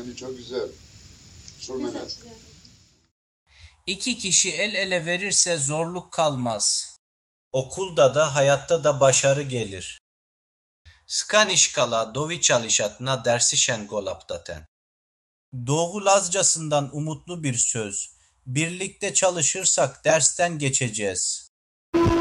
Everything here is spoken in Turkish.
Bence çok güzel. Surmene. İki kişi el ele verirse zorluk kalmaz. Okulda da hayatta da başarı gelir. Skaniškala dovičališat na dersişen golaptaten. Doğu Lazcasından umutlu bir söz. Birlikte çalışırsak dersten geçeceğiz.